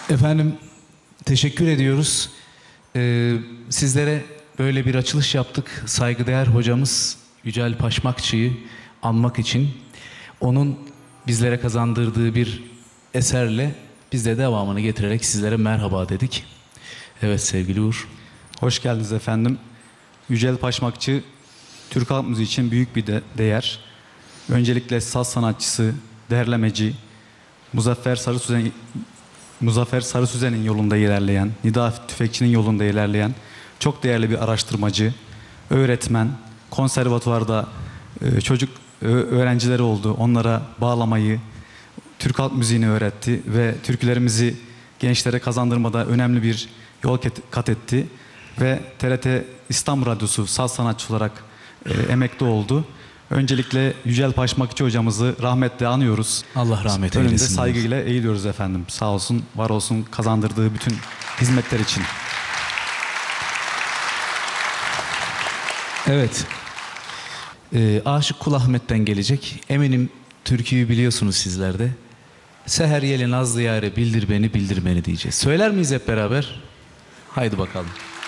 Efendim, teşekkür ediyoruz. Sizlere böyle bir açılış yaptık. Saygıdeğer hocamız Yücel Paşmakçı'yı anmak için. Onun bizlere kazandırdığı bir eserle biz de devamını getirerek sizlere merhaba dedik. Evet sevgili Uğur. Hoş geldiniz efendim. Yücel Paşmakçı, Türk halk müziği için büyük bir değer. Öncelikle saz sanatçısı, derlemeci, Muzaffer Sarısüzen'in yolunda ilerleyen, Nida Tüfekçi'nin yolunda ilerleyen çok değerli bir araştırmacı, öğretmen, konservatuvarda çocuk öğrencileri oldu. Onlara bağlamayı, Türk halk müziğini öğretti ve türkülerimizi gençlere kazandırmada önemli bir yol kat etti. Ve TRT İstanbul Radyosu saz sanatçı olarak emekli oldu. Öncelikle Yücel Paşmakçı hocamızı rahmetle anıyoruz. Allah rahmet Önünde eylesin. saygıyla eğiliyoruz efendim. Sağ olsun, var olsun kazandırdığı bütün hizmetler için. Evet. Aşık Kul Ahmet'ten gelecek. Eminim türküyü biliyorsunuz sizler de. Seher yeli nazlı yâre bildir beni bildir beni diyeceğiz. Söyler miyiz hep beraber? Haydi bakalım.